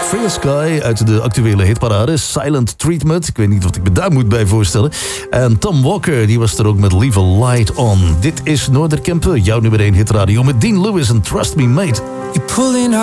Fair Sky uit de actuele hitparade. Silent Treatment, ik weet niet wat ik me daar moet bij voorstellen. En Tom Walker, die was er ook met Leave a Light On. Dit is Noorderkempen, jouw nummer 1 hitradio met Dean Lewis en Trust Me Mate.